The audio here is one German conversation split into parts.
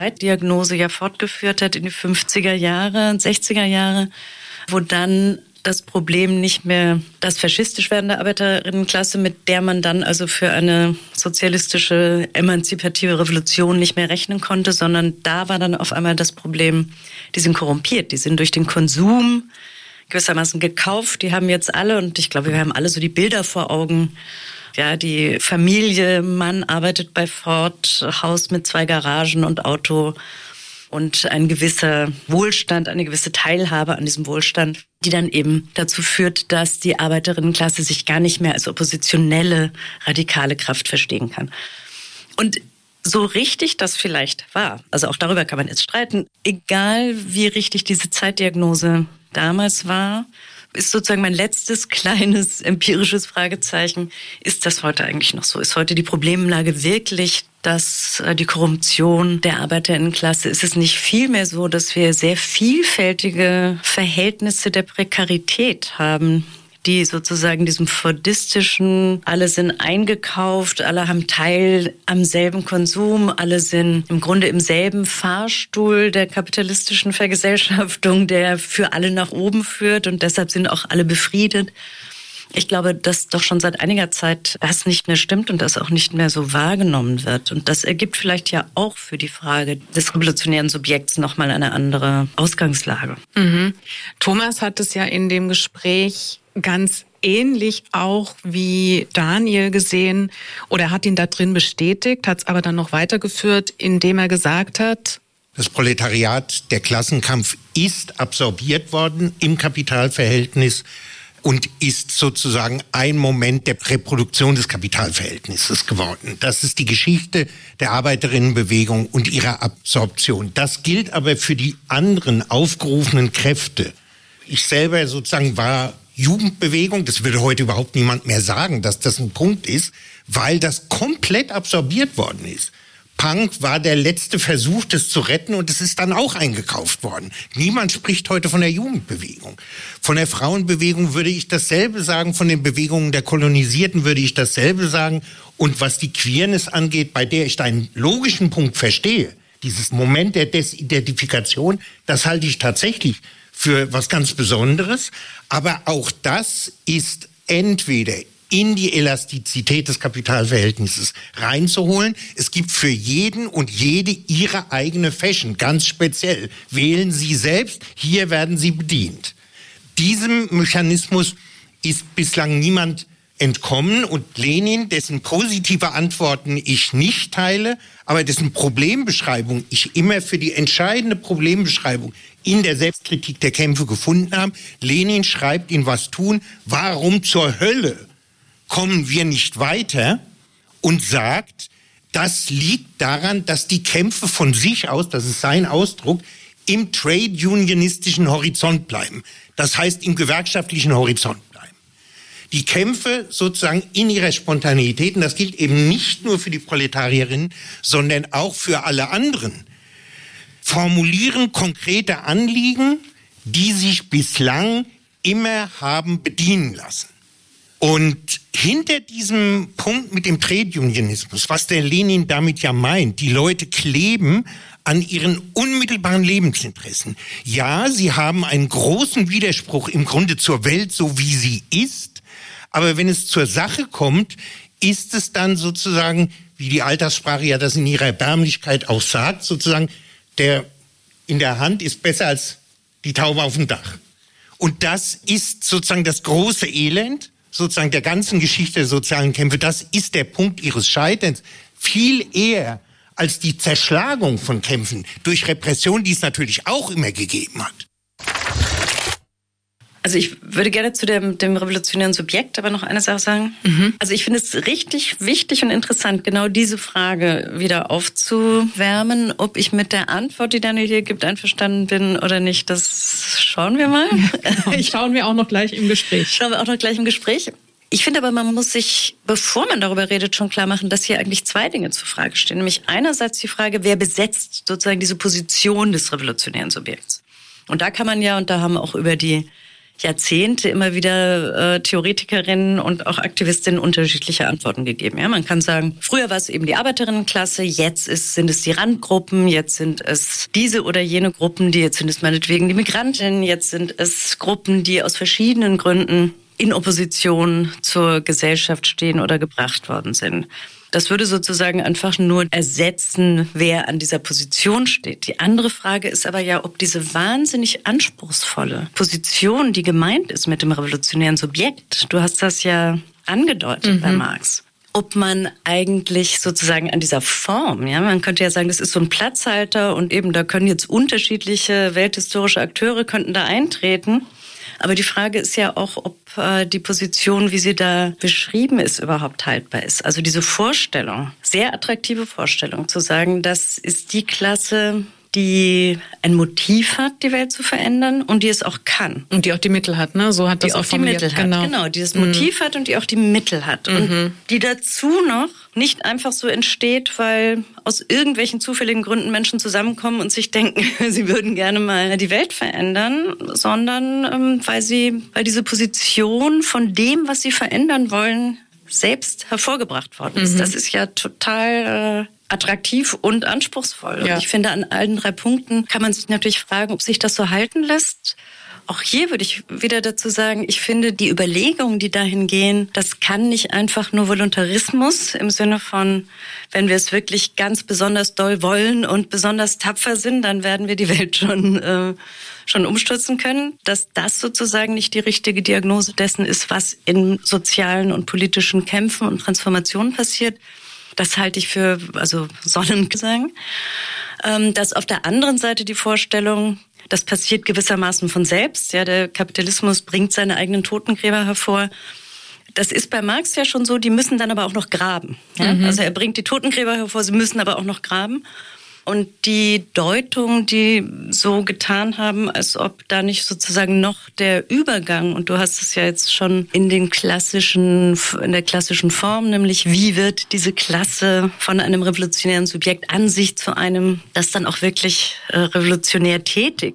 Zeitdiagnose ja fortgeführt hat in die 50er Jahre, 60er Jahre, wo dann das Problem nicht mehr das faschistisch werdende Arbeiterinnenklasse, mit der man dann also für eine sozialistische, emanzipative Revolution nicht mehr rechnen konnte, sondern da war dann auf einmal das Problem, die sind korrumpiert, die sind durch den Konsum gewissermaßen gekauft, die haben jetzt alle, und ich glaube, wir haben alle so die Bilder vor Augen, ja, die Familie, Mann arbeitet bei Ford, Haus mit 2 Garagen und Auto und ein gewisser Wohlstand, eine gewisse Teilhabe an diesem Wohlstand, die dann eben dazu führt, dass die Arbeiterinnenklasse sich gar nicht mehr als oppositionelle, radikale Kraft verstehen kann. Und so richtig das vielleicht war, also auch darüber kann man jetzt streiten, egal wie richtig diese Zeitdiagnose damals war, ist sozusagen mein letztes kleines empirisches Fragezeichen. Ist das heute eigentlich noch so? Ist heute die Problemlage wirklich, dass die Korruption der Arbeiterinnenklasse, ist es nicht vielmehr so, dass wir sehr vielfältige Verhältnisse der Prekarität haben, die sozusagen diesem fordistischen, alle sind eingekauft, alle haben Teil am selben Konsum, alle sind im Grunde im selben Fahrstuhl der kapitalistischen Vergesellschaftung, der für alle nach oben führt, und deshalb sind auch alle befriedet. Ich glaube, dass doch schon seit einiger Zeit das nicht mehr stimmt und das auch nicht mehr so wahrgenommen wird. Und das ergibt vielleicht ja auch für die Frage des revolutionären Subjekts nochmal eine andere Ausgangslage. Mhm. Thomas hat es ja in dem Gespräch ganz ähnlich auch wie Daniel gesehen, oder hat ihn da drin bestätigt, hat es aber dann noch weitergeführt, indem er gesagt hat: Das Proletariat, der Klassenkampf ist absorbiert worden im Kapitalverhältnis und ist sozusagen ein Moment der Reproduktion des Kapitalverhältnisses geworden. Das ist die Geschichte der Arbeiterinnenbewegung und ihrer Absorption. Das gilt aber für die anderen aufgerufenen Kräfte. Ich selber sozusagen war Jugendbewegung, das würde heute überhaupt niemand mehr sagen, dass das ein Punkt ist, weil das komplett absorbiert worden ist. Punk war der letzte Versuch, das zu retten, und es ist dann auch eingekauft worden. Niemand spricht heute von der Jugendbewegung. Von der Frauenbewegung würde ich dasselbe sagen, von den Bewegungen der Kolonisierten würde ich dasselbe sagen. Und was die Queerness angeht, bei der ich deinen logischen Punkt verstehe, dieses Moment der Desidentifikation, das halte ich tatsächlich für was ganz Besonderes. Aber auch das ist entweder in die Elastizität des Kapitalverhältnisses reinzuholen. Es gibt für jeden und jede ihre eigene Fashion, ganz speziell. Wählen Sie selbst, hier werden Sie bedient. Diesem Mechanismus ist bislang niemand entkommen, und Lenin, dessen positive Antworten ich nicht teile, aber dessen Problembeschreibung ich immer für die entscheidende Problembeschreibung in der Selbstkritik der Kämpfe gefunden habe. Lenin schreibt in Was tun, warum zur Hölle kommen wir nicht weiter, und sagt, das liegt daran, dass die Kämpfe von sich aus, das ist sein Ausdruck, im trade-unionistischen Horizont bleiben. Das heißt, im gewerkschaftlichen Horizont bleiben. Die Kämpfe sozusagen in ihrer Spontaneität, und das gilt eben nicht nur für die Proletarierinnen, sondern auch für alle anderen, formulieren konkrete Anliegen, die sich bislang immer haben bedienen lassen. Und hinter diesem Punkt mit dem Trade-Unionismus, was der Lenin damit ja meint, die Leute kleben an ihren unmittelbaren Lebensinteressen. Ja, sie haben einen großen Widerspruch im Grunde zur Welt, so wie sie ist, aber wenn es zur Sache kommt, ist es dann sozusagen, wie die Alterssprache ja das in ihrer Erbärmlichkeit auch sagt, sozusagen, der in der Hand ist besser als die Taube auf dem Dach. Und das ist sozusagen das große Elend, sozusagen der ganzen Geschichte der sozialen Kämpfe. Das ist der Punkt ihres Scheiterns. Viel eher als die Zerschlagung von Kämpfen durch Repression, die es natürlich auch immer gegeben hat. Also ich würde gerne zu dem revolutionären Subjekt aber noch eine Sache sagen. Also ich finde es richtig wichtig und interessant, genau diese Frage wieder aufzuwärmen. Ob ich mit der Antwort, die Daniel hier gibt, einverstanden bin oder nicht, das schauen wir mal. Schauen wir auch noch gleich im Gespräch. Ich finde aber, man muss sich, bevor man darüber redet, schon klar machen, dass hier eigentlich zwei Dinge zur Frage stehen. Nämlich einerseits die Frage, wer besetzt sozusagen diese Position des revolutionären Subjekts. Und da kann man ja, und da haben auch über die Jahrzehnte immer wieder Theoretikerinnen und auch Aktivistinnen unterschiedliche Antworten gegeben. Ja, man kann sagen, früher war es eben die Arbeiterinnenklasse, jetzt sind es die Randgruppen, jetzt sind es diese oder jene Gruppen, jetzt sind es meinetwegen die Migrantinnen, jetzt sind es Gruppen, die aus verschiedenen Gründen in Opposition zur Gesellschaft stehen oder gebracht worden sind. Das würde sozusagen einfach nur ersetzen, wer an dieser Position steht. Die andere Frage ist aber ja, ob diese wahnsinnig anspruchsvolle Position, die gemeint ist mit dem revolutionären Subjekt, du hast das ja angedeutet bei Marx, ob man eigentlich sozusagen an dieser Form, ja, man könnte ja sagen, das ist so ein Platzhalter und eben da können jetzt unterschiedliche welthistorische Akteure könnten da eintreten. Aber die Frage ist ja auch, ob die Position, wie sie da beschrieben ist, überhaupt haltbar ist. Also diese Vorstellung, sehr attraktive Vorstellung, zu sagen, das ist die Klasse, die ein Motiv hat, die Welt zu verändern und die es auch kann. Und die auch die Mittel hat, ne? So hat das auch formuliert. Die Mittel hat, genau, die das Motiv hat und die auch die Mittel hat. Und die dazu noch nicht einfach so entsteht, weil aus irgendwelchen zufälligen Gründen Menschen zusammenkommen und sich denken, sie würden gerne mal die Welt verändern, sondern weil diese Position von dem, was sie verändern wollen, selbst hervorgebracht worden ist. Das ist ja total attraktiv und anspruchsvoll. Ja. Und ich finde, an allen 3 Punkten kann man sich natürlich fragen, ob sich das so halten lässt. Auch hier würde ich wieder dazu sagen, ich finde, die Überlegungen, die dahin gehen, das kann nicht einfach nur Voluntarismus im Sinne von, wenn wir es wirklich ganz besonders doll wollen und besonders tapfer sind, dann werden wir die Welt schon umstürzen können, dass das sozusagen nicht die richtige Diagnose dessen ist, was in sozialen und politischen Kämpfen und Transformationen passiert. Das halte ich für Sonnengesang. Dass auf der anderen Seite die Vorstellung, das passiert gewissermaßen von selbst. Ja, der Kapitalismus bringt seine eigenen Totengräber hervor. Das ist bei Marx ja schon so, die müssen dann aber auch noch graben. Ja? Also er bringt die Totengräber hervor, sie müssen aber auch noch graben. Und die Deutung, die so getan haben, als ob da nicht sozusagen noch der Übergang, und du hast es ja jetzt schon in der klassischen Form, nämlich wie wird diese Klasse von einem revolutionären Subjekt an sich zu einem, das dann auch wirklich revolutionär tätig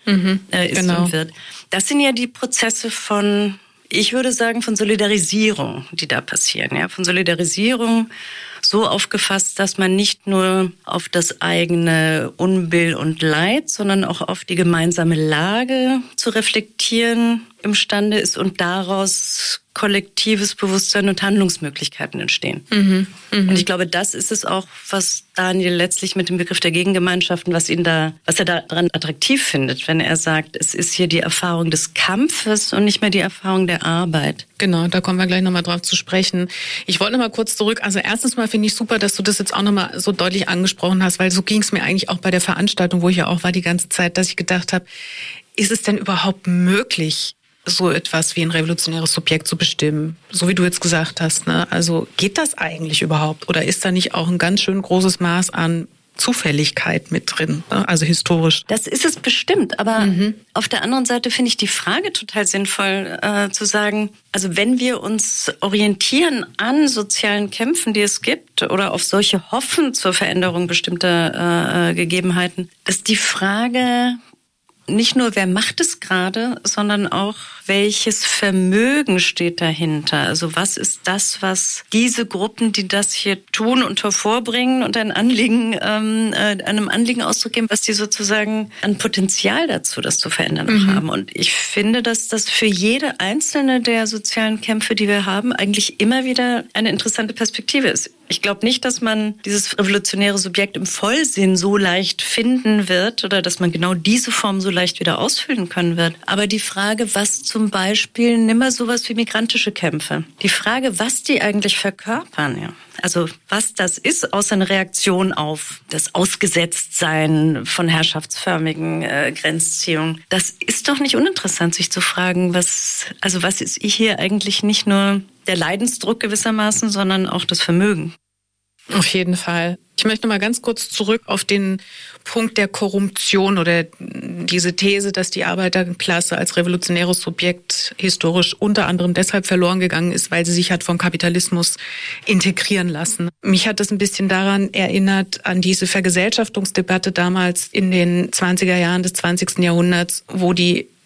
ist und wird. Das sind ja die Prozesse von, ich würde sagen, von Solidarisierung, die da passieren. Ja? Von Solidarisierung so aufgefasst, dass man nicht nur auf das eigene Unbill und Leid, sondern auch auf die gemeinsame Lage zu reflektieren imstande ist und daraus kollektives Bewusstsein und Handlungsmöglichkeiten entstehen. Und ich glaube, das ist es auch, was Daniel letztlich mit dem Begriff der Gegengemeinschaften, was er daran attraktiv findet, wenn er sagt, es ist hier die Erfahrung des Kampfes und nicht mehr die Erfahrung der Arbeit. Genau, da kommen wir gleich nochmal drauf zu sprechen. Ich wollte nochmal kurz zurück. Also erstens mal finde ich super, dass du das jetzt auch nochmal so deutlich angesprochen hast, weil so ging es mir eigentlich auch bei der Veranstaltung, wo ich ja auch war die ganze Zeit, dass ich gedacht habe, ist es denn überhaupt möglich, so etwas wie ein revolutionäres Subjekt zu bestimmen, so wie du jetzt gesagt hast, ne? Also geht das eigentlich überhaupt? Oder ist da nicht auch ein ganz schön großes Maß an Zufälligkeit mit drin, ne? Also historisch? Das ist es bestimmt, aber auf der anderen Seite finde ich die Frage total sinnvoll, zu sagen, also wenn wir uns orientieren an sozialen Kämpfen, die es gibt, oder auf solche hoffen zur Veränderung bestimmter Gegebenheiten, ist die Frage nicht nur, wer macht es gerade, sondern auch, welches Vermögen steht dahinter. Also was ist das, was diese Gruppen, die das hier tun und hervorbringen und einem Anliegen Ausdruck geben, was die sozusagen an Potenzial dazu, das zu verändern, auch haben. Und ich finde, dass das für jede einzelne der sozialen Kämpfe, die wir haben, eigentlich immer wieder eine interessante Perspektive ist. Ich glaube nicht, dass man dieses revolutionäre Subjekt im Vollsinn so leicht finden wird oder dass man genau diese Form so leicht wieder ausfüllen können wird. Aber die Frage, was zum Beispiel, nimm mal sowas wie migrantische Kämpfe. Die Frage, was die eigentlich verkörpern, ja. Also was das ist, außer eine Reaktion auf das Ausgesetztsein von herrschaftsförmigen Grenzziehungen. Das ist doch nicht uninteressant, sich zu fragen, was ist hier eigentlich nicht nur der Leidensdruck gewissermaßen, sondern auch das Vermögen. Auf jeden Fall. Ich möchte noch mal ganz kurz zurück auf den Punkt der Korruption oder diese These, dass die Arbeiterklasse als revolutionäres Subjekt historisch unter anderem deshalb verloren gegangen ist, weil sie sich hat vom Kapitalismus integrieren lassen. Mich hat das ein bisschen daran erinnert, an diese Vergesellschaftungsdebatte damals in den 20er Jahren des 20. Jahrhunderts, wo die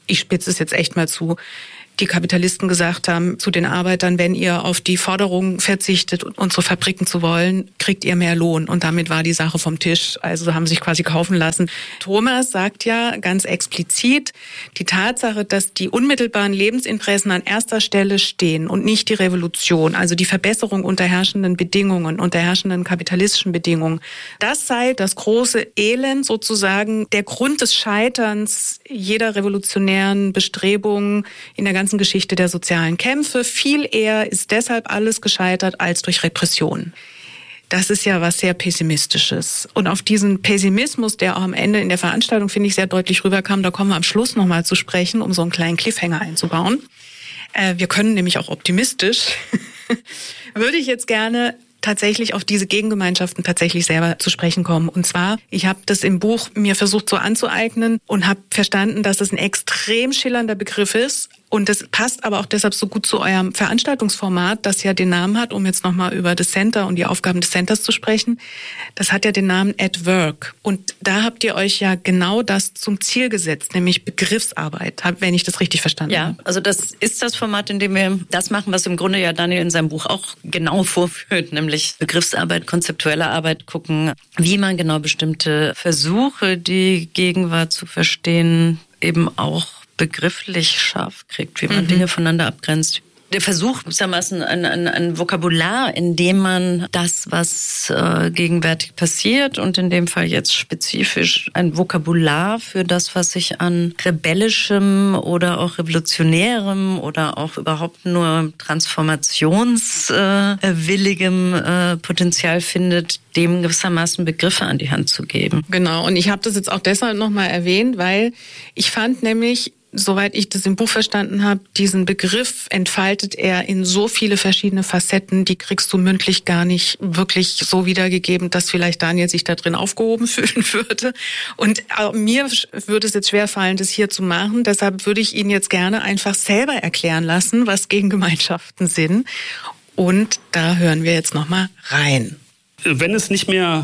ich spitze es jetzt echt mal zu, die Kapitalisten gesagt haben zu den Arbeitern, wenn ihr auf die Forderung verzichtet, unsere Fabriken zu wollen, kriegt ihr mehr Lohn. Und damit war die Sache vom Tisch. Also haben sich quasi kaufen lassen. Thomas sagt ja ganz explizit, die Tatsache, dass die unmittelbaren Lebensinteressen an erster Stelle stehen und nicht die Revolution, also die Verbesserung unter herrschenden Bedingungen, unter herrschenden kapitalistischen Bedingungen, das sei das große Elend sozusagen, der Grund des Scheiterns jeder revolutionären Bestrebung in der ganzen Geschichte der sozialen Kämpfe. Viel eher ist deshalb alles gescheitert als durch Repression. Das ist ja was sehr Pessimistisches. Und auf diesen Pessimismus, der auch am Ende in der Veranstaltung, finde ich, sehr deutlich rüberkam, da kommen wir am Schluss nochmal zu sprechen, um so einen kleinen Cliffhanger einzubauen. Wir können nämlich auch optimistisch. Würde ich jetzt gerne tatsächlich auf diese Gegengemeinschaften tatsächlich selber zu sprechen kommen. Und zwar, ich habe das im Buch mir versucht so anzueignen und habe verstanden, dass es ein extrem schillernder Begriff ist. Und das passt aber auch deshalb so gut zu eurem Veranstaltungsformat, das ja den Namen hat, um jetzt nochmal über das Center und die Aufgaben des Centers zu sprechen. Das hat ja den Namen At Work. Und da habt ihr euch ja genau das zum Ziel gesetzt, nämlich Begriffsarbeit, wenn ich das richtig verstanden habe. Ja, also das ist das Format, in dem wir das machen, was im Grunde ja Daniel in seinem Buch auch genau vorführt, nämlich Begriffsarbeit, konzeptuelle Arbeit, gucken, wie man genau bestimmte Versuche, die Gegenwart zu verstehen, eben auch begrifflich scharf kriegt, wie man Dinge voneinander abgrenzt. Der Versuch, gewissermaßen ein Vokabular, in dem man das, was gegenwärtig passiert und in dem Fall jetzt spezifisch ein Vokabular für das, was sich an rebellischem oder auch revolutionärem oder auch überhaupt nur transformationswilligem Potenzial findet, dem gewissermaßen Begriffe an die Hand zu geben. Genau, und ich habe das jetzt auch deshalb nochmal erwähnt, weil ich fand nämlich, soweit ich das im Buch verstanden habe, diesen Begriff entfaltet er in so viele verschiedene Facetten, die kriegst du mündlich gar nicht wirklich so wiedergegeben, dass vielleicht Daniel sich da drin aufgehoben fühlen würde. Und mir würde es jetzt schwerfallen, das hier zu machen. Deshalb würde ich Ihnen jetzt gerne einfach selber erklären lassen, was Gegengemeinschaften sind. Und da hören wir jetzt nochmal rein. Wenn es nicht mehr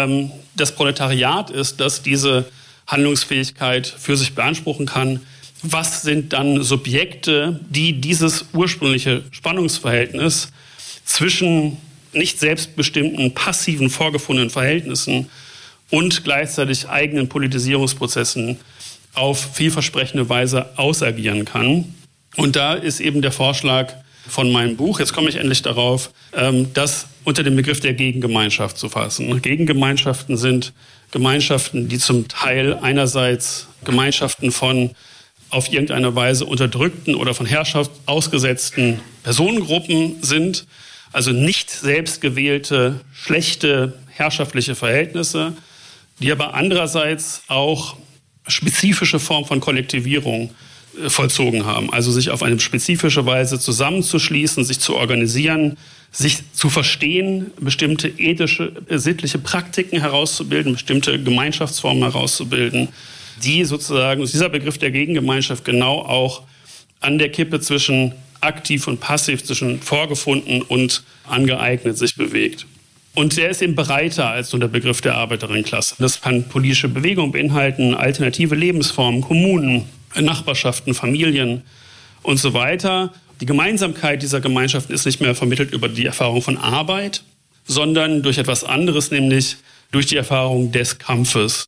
das Proletariat ist, das diese Handlungsfähigkeit für sich beanspruchen kann, was sind dann Subjekte, die dieses ursprüngliche Spannungsverhältnis zwischen nicht selbstbestimmten, passiven, vorgefundenen Verhältnissen und gleichzeitig eigenen Politisierungsprozessen auf vielversprechende Weise ausagieren kann? Und da ist eben der Vorschlag von meinem Buch, jetzt komme ich endlich darauf, das unter dem Begriff der Gegengemeinschaft zu fassen. Gegengemeinschaften sind Gemeinschaften, die zum Teil einerseits Gemeinschaften von auf irgendeine Weise unterdrückten oder von Herrschaft ausgesetzten Personengruppen sind, also nicht selbstgewählte, schlechte herrschaftliche Verhältnisse, die aber andererseits auch spezifische Form von Kollektivierung vollzogen haben, also sich auf eine spezifische Weise zusammenzuschließen, sich zu organisieren, sich zu verstehen, bestimmte ethische, sittliche Praktiken herauszubilden, bestimmte Gemeinschaftsformen herauszubilden, die sozusagen, dieser Begriff der Gegengemeinschaft genau auch an der Kippe zwischen aktiv und passiv, zwischen vorgefunden und angeeignet sich bewegt. Und der ist eben breiter als nur der Begriff der Arbeiterinnenklasse. Das kann politische Bewegung beinhalten, alternative Lebensformen, Kommunen, Nachbarschaften, Familien und so weiter. Die Gemeinsamkeit dieser Gemeinschaften ist nicht mehr vermittelt über die Erfahrung von Arbeit, sondern durch etwas anderes, nämlich durch die Erfahrung des Kampfes.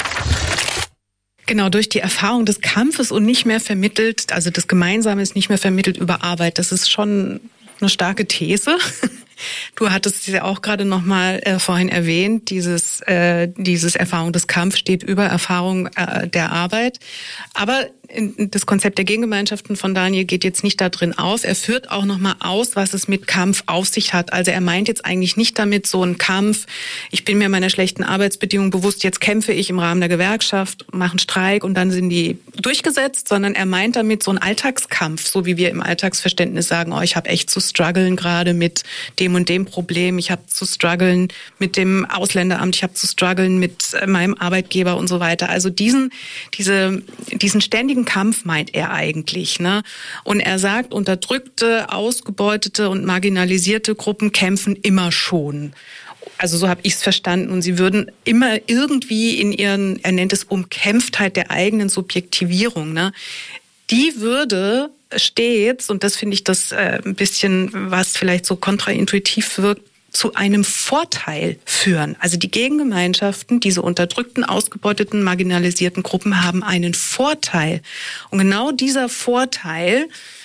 Genau, durch die Erfahrung des Kampfes und nicht mehr vermittelt, also das Gemeinsame ist nicht mehr vermittelt über Arbeit. Das ist schon eine starke These. Du hattest es ja auch gerade noch mal vorhin erwähnt, dieses Erfahrung des Kampfes steht über Erfahrung der Arbeit. Aber das Konzept der Gegengemeinschaften von Daniel geht jetzt nicht da drin auf. Er führt auch noch mal aus, was es mit Kampf auf sich hat. Also er meint jetzt eigentlich nicht damit so einen Kampf, ich bin mir meiner schlechten Arbeitsbedingungen bewusst, jetzt kämpfe ich im Rahmen der Gewerkschaft, mache einen Streik und dann sind die durchgesetzt, sondern er meint damit so einen Alltagskampf, so wie wir im Alltagsverständnis sagen, oh, ich habe echt zu strugglen gerade mit dem und dem Problem, ich habe zu strugglen mit dem Ausländeramt, ich habe zu strugglen mit meinem Arbeitgeber und so weiter. Also diesen ständigen Kampf meint er eigentlich, ne? Und er sagt, unterdrückte, ausgebeutete und marginalisierte Gruppen kämpfen immer schon. Also so habe ich es verstanden. Und sie würden immer irgendwie in ihren, er nennt es Umkämpftheit der eigenen Subjektivierung, ne? Die würde stets, und das finde ich das ein bisschen, was vielleicht so kontraintuitiv wirkt, zu einem Vorteil führen. Also die Gegengemeinschaften, diese unterdrückten, ausgebeuteten, marginalisierten Gruppen haben einen Vorteil. Und genau dieser Vorteil,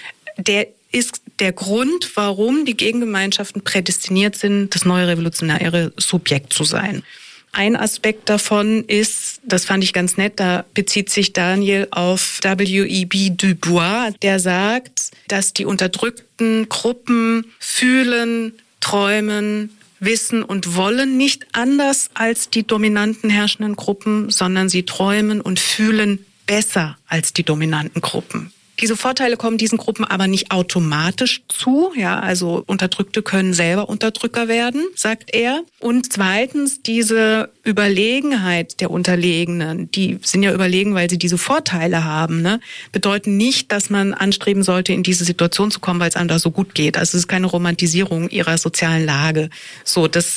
der ist der Grund, warum die Gegengemeinschaften prädestiniert sind, das neue revolutionäre Subjekt zu sein. Ein Aspekt davon ist, das fand ich ganz nett, da bezieht sich Daniel auf W.E.B. Du Bois, der sagt, dass die unterdrückten Gruppen fühlen, träumen, wissen und wollen nicht anders als die dominanten herrschenden Gruppen, sondern sie träumen und fühlen besser als die dominanten Gruppen. Diese Vorteile kommen diesen Gruppen aber nicht automatisch zu. Ja, also Unterdrückte können selber Unterdrücker werden, sagt er. Und zweitens, diese Überlegenheit der Unterlegenen, die sind ja überlegen, weil sie diese Vorteile haben, ne, bedeuten nicht, dass man anstreben sollte, in diese Situation zu kommen, weil es einem da so gut geht. Also es ist keine Romantisierung ihrer sozialen Lage. So, das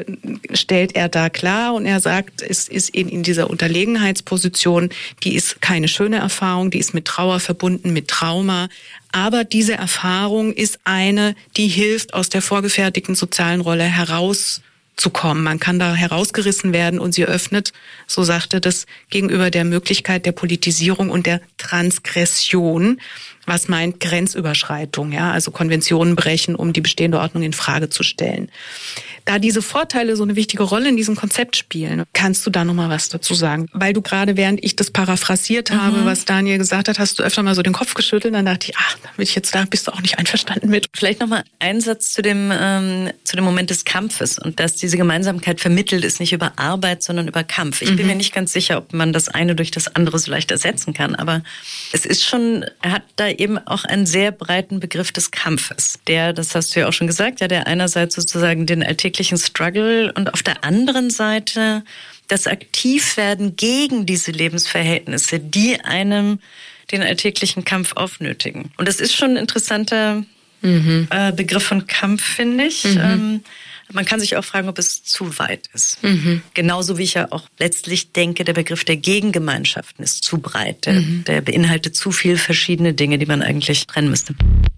stellt er da klar und er sagt, es ist eben in dieser Unterlegenheitsposition, die ist keine schöne Erfahrung, die ist mit Trauer verbunden, mit Trauma. Aber diese Erfahrung ist eine, die hilft, aus der vorgefertigten sozialen Rolle herauszukommen. Man kann da herausgerissen werden und sie öffnet, so sagte das, gegenüber der Möglichkeit der Politisierung und der Transgression, was meint Grenzüberschreitung, ja, also Konventionen brechen, um die bestehende Ordnung in Frage zu stellen. Da diese Vorteile so eine wichtige Rolle in diesem Konzept spielen, kannst du da noch mal was dazu sagen? Weil du gerade, während ich das paraphrasiert habe, was Daniel gesagt hat, hast du öfter mal so den Kopf geschüttelt. Dann dachte ich, da bist du auch nicht einverstanden mit. Vielleicht noch mal ein Satz zu dem Moment des Kampfes und dass diese Gemeinsamkeit vermittelt ist, nicht über Arbeit, sondern über Kampf. Ich bin mir nicht ganz sicher, ob man das eine durch das andere so leicht ersetzen kann, aber es ist schon, er hat da eben auch einen sehr breiten Begriff des Kampfes, der, das hast du ja auch schon gesagt, ja, der einerseits sozusagen den alltäglichen Struggle und auf der anderen Seite das Aktivwerden gegen diese Lebensverhältnisse, die einem den alltäglichen Kampf aufnötigen. Und das ist schon ein interessanter Begriff von Kampf, finde ich. Man kann sich auch fragen, ob es zu weit ist. Genauso wie ich ja auch letztlich denke, der Begriff der Gegengemeinschaften ist zu breit. Der beinhaltet zu viele verschiedene Dinge, die man eigentlich trennen müsste.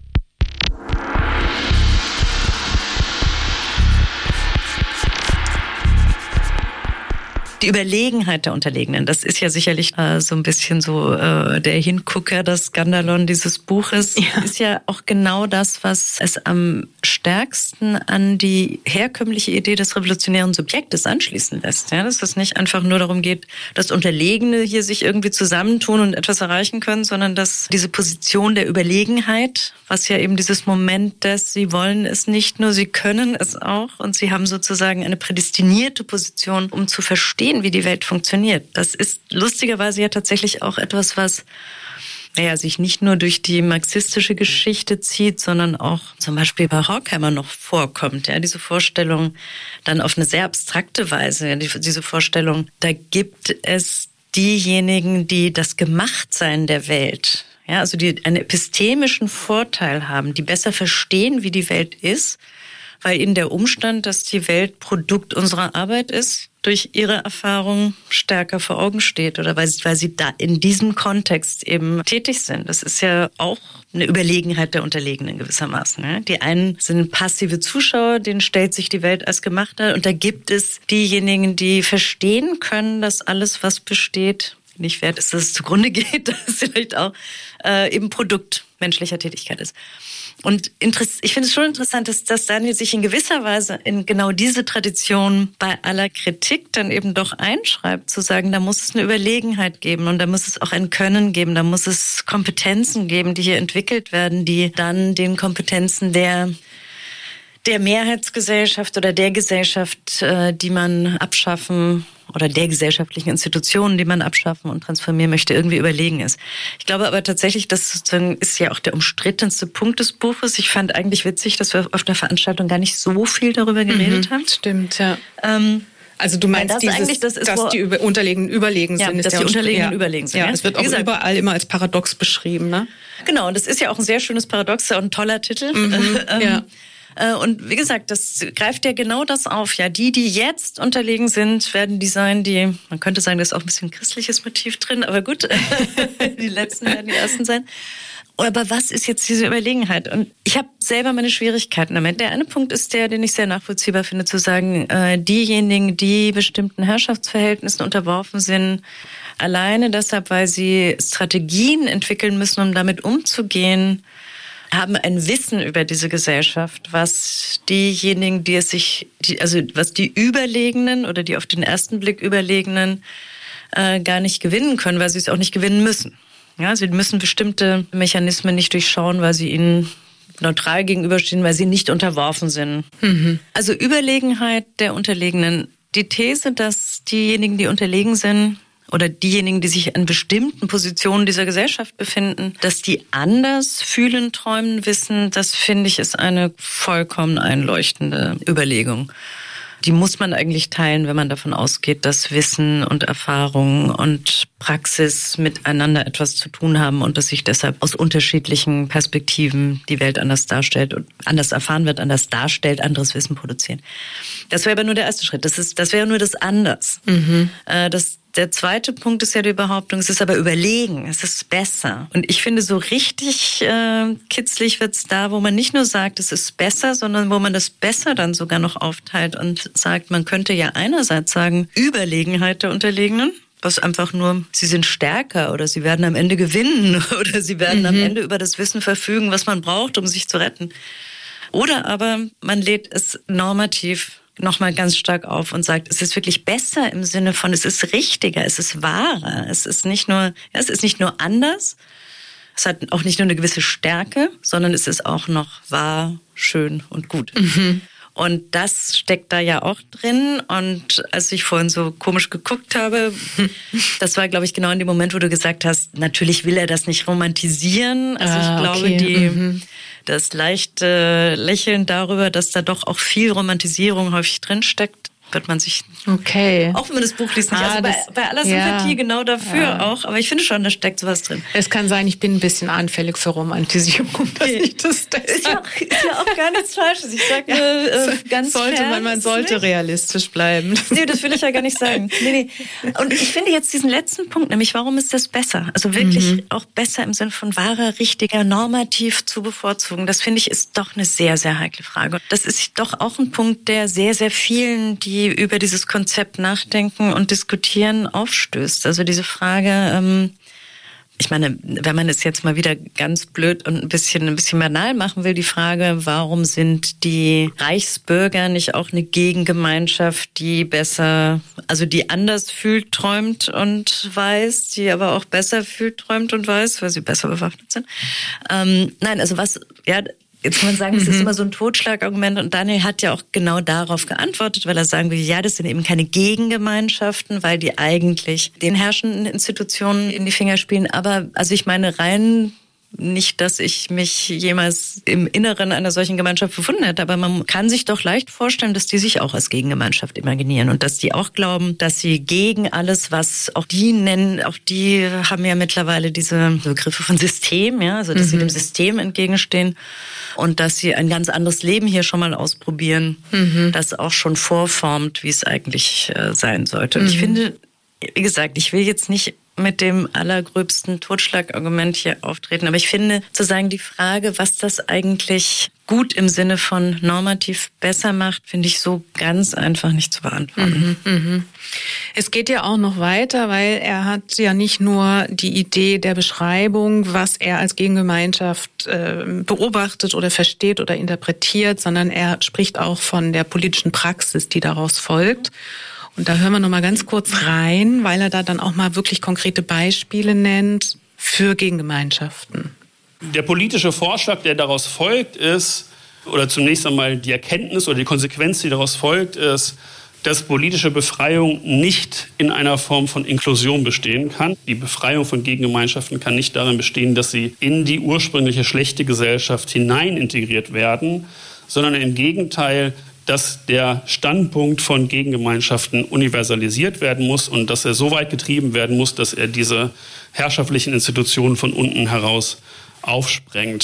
Die Überlegenheit der Unterlegenen, das ist ja sicherlich so ein bisschen so der Hingucker, das Skandalon dieses Buches, ist ja auch genau das, was es am stärksten an die herkömmliche Idee des revolutionären Subjektes anschließen lässt. Ja, dass es nicht einfach nur darum geht, dass Unterlegene hier sich irgendwie zusammentun und etwas erreichen können, sondern dass diese Position der Überlegenheit, was ja eben dieses Moment des, sie wollen es nicht nur, sie können es auch und sie haben sozusagen eine prädestinierte Position, um zu verstehen, wie die Welt funktioniert. Das ist lustigerweise ja tatsächlich auch etwas, was sich nicht nur durch die marxistische Geschichte zieht, sondern auch zum Beispiel bei Horkheimer noch vorkommt. Ja, diese Vorstellung dann auf eine sehr abstrakte Weise, diese Vorstellung, da gibt es diejenigen, die das Gemachtsein der Welt, ja, also die einen epistemischen Vorteil haben, die besser verstehen, wie die Welt ist, weil ihnen der Umstand, dass die Welt Produkt unserer Arbeit ist, durch ihre Erfahrung stärker vor Augen steht oder weil sie da in diesem Kontext eben tätig sind. Das ist ja auch eine Überlegenheit der Unterlegenen gewissermaßen. Ne? Die einen sind passive Zuschauer, denen stellt sich die Welt als gemacht dar und da gibt es diejenigen, die verstehen können, dass alles, was besteht, nicht wert ist, dass es zugrunde geht, dass es vielleicht auch eben Produkt menschlicher Tätigkeit ist. Und ich finde es schon interessant, dass Daniel sich in gewisser Weise in genau diese Tradition bei aller Kritik dann eben doch einschreibt, zu sagen, da muss es eine Überlegenheit geben und da muss es auch ein Können geben, da muss es Kompetenzen geben, die hier entwickelt werden, die dann den Kompetenzen der Mehrheitsgesellschaft oder der Gesellschaft, die man abschaffen oder der gesellschaftlichen Institutionen, die man abschaffen und transformieren möchte, irgendwie überlegen ist. Ich glaube aber tatsächlich, das sozusagen ist ja auch der umstrittenste Punkt des Buches. Ich fand eigentlich witzig, dass wir auf der Veranstaltung gar nicht so viel darüber geredet haben. Stimmt, ja. Also du meinst, dass die Unterlegenen überlegen sind. Dass die Unterlegenen überlegen sind. Ja, das wird auch überall immer als Paradox beschrieben, ne? Genau, und das ist ja auch ein sehr schönes Paradox, auch ein toller Titel. Und wie gesagt, das greift ja genau das auf. Ja, die jetzt unterlegen sind, werden die sein, die, man könnte sagen, da ist auch ein bisschen christliches Motiv drin, aber gut, die Letzten werden die Ersten sein. Aber was ist jetzt diese Überlegenheit? Und ich habe selber meine Schwierigkeiten damit. Der eine Punkt ist der, den ich sehr nachvollziehbar finde, zu sagen, diejenigen, die bestimmten Herrschaftsverhältnissen unterworfen sind, alleine deshalb, weil sie Strategien entwickeln müssen, um damit umzugehen, haben ein Wissen über diese Gesellschaft, was diejenigen, was die Überlegenen oder die auf den ersten Blick Überlegenen gar nicht gewinnen können, weil sie es auch nicht gewinnen müssen. Ja, sie müssen bestimmte Mechanismen nicht durchschauen, weil sie ihnen neutral gegenüberstehen, weil sie nicht unterworfen sind. Mhm. Also Überlegenheit der Unterlegenen. Die These, dass diejenigen, die unterlegen sind, oder diejenigen, die sich in bestimmten Positionen dieser Gesellschaft befinden, dass die anders fühlen, träumen, wissen, das finde ich ist eine vollkommen einleuchtende Überlegung. Die muss man eigentlich teilen, wenn man davon ausgeht, dass Wissen und Erfahrung und Praxis miteinander etwas zu tun haben und dass sich deshalb aus unterschiedlichen Perspektiven die Welt anders darstellt und anders erfahren wird, anders darstellt, anderes Wissen produziert. Das wäre aber nur der erste Schritt. Das wäre nur das Anders. Mhm. Der zweite Punkt ist ja die Behauptung, es ist aber überlegen, es ist besser. Und ich finde, so richtig kitzlig wird's da, wo man nicht nur sagt, es ist besser, sondern wo man das Besser dann sogar noch aufteilt und sagt, man könnte ja einerseits sagen, Überlegenheit der Unterlegenen, was einfach nur, sie sind stärker oder sie werden am Ende gewinnen oder sie werden am Ende über das Wissen verfügen, was man braucht, um sich zu retten. Oder aber man lädt es normativ nochmal ganz stark auf und sagt, es ist wirklich besser im Sinne von, es ist richtiger, es ist wahrer, es ist nicht nur anders, es hat auch nicht nur eine gewisse Stärke, sondern es ist auch noch wahr, schön und gut. Mhm. Und das steckt da ja auch drin. Und als ich vorhin so komisch geguckt habe, das war, glaube ich, genau in dem Moment, wo du gesagt hast, natürlich will er das nicht romantisieren. Also ich glaube, das leichte Lächeln darüber, dass da doch auch viel Romantisierung häufig drinsteckt, wird man sich, auch wenn man das Buch liest, nicht. Also bei aller Sympathie genau dafür auch. Aber ich finde schon, da steckt sowas drin. Es kann sein, ich bin ein bisschen anfällig für Romantisierung, dass ich das ist ja auch gar nichts Falsches. Ich sage ganz fair, man sollte realistisch bleiben. Nee, das will ich ja gar nicht sagen. Nee. Und ich finde jetzt diesen letzten Punkt, nämlich warum ist das besser? Also wirklich auch besser im Sinne von wahrer, richtiger, normativ zu bevorzugen. Das finde ich ist doch eine sehr, sehr heikle Frage. Das ist doch auch ein Punkt, der sehr, sehr vielen, die über dieses Konzept nachdenken und diskutieren, aufstößt. Also diese Frage, ich meine, wenn man es jetzt mal wieder ganz blöd und ein bisschen banal machen will, die Frage, warum sind die Reichsbürger nicht auch eine Gegengemeinschaft, die besser, also die anders fühlt, träumt und weiß, die aber auch besser fühlt, träumt und weiß, weil sie besser bewaffnet sind? Nein, also was, ja, jetzt kann man sagen, es ist immer so ein Totschlagargument und Daniel hat ja auch genau darauf geantwortet, weil er sagen will, ja, das sind eben keine Gegengemeinschaften, weil die eigentlich den herrschenden Institutionen in die Finger spielen. Aber also ich meine rein nicht, dass ich mich jemals im Inneren einer solchen Gemeinschaft befunden hätte, aber man kann sich doch leicht vorstellen, dass die sich auch als Gegengemeinschaft imaginieren und dass die auch glauben, dass sie gegen alles, was auch die nennen, auch die haben ja mittlerweile diese Begriffe von System, ja, also dass sie dem System entgegenstehen und dass sie ein ganz anderes Leben hier schon mal ausprobieren, das auch schon vorformt, wie es eigentlich sein sollte. Und ich finde, wie gesagt, ich will jetzt nicht mit dem allergröbsten Totschlagargument hier auftreten. Aber ich finde, zu sagen, die Frage, was das eigentlich gut im Sinne von normativ besser macht, finde ich so ganz einfach nicht zu beantworten. Es geht ja auch noch weiter, weil er hat ja nicht nur die Idee der Beschreibung, was er als Gegengemeinschaft beobachtet oder versteht oder interpretiert, sondern er spricht auch von der politischen Praxis, die daraus folgt. Und da hören wir noch mal ganz kurz rein, weil er da dann auch mal wirklich konkrete Beispiele nennt für Gegengemeinschaften. Der politische Vorschlag, der daraus folgt, ist, oder zunächst einmal die Erkenntnis oder die Konsequenz, die daraus folgt, ist, dass politische Befreiung nicht in einer Form von Inklusion bestehen kann. Die Befreiung von Gegengemeinschaften kann nicht darin bestehen, dass sie in die ursprüngliche schlechte Gesellschaft hinein integriert werden, sondern im Gegenteil, dass der Standpunkt von Gegengemeinschaften universalisiert werden muss und dass er so weit getrieben werden muss, dass er diese herrschaftlichen Institutionen von unten heraus aufsprengt.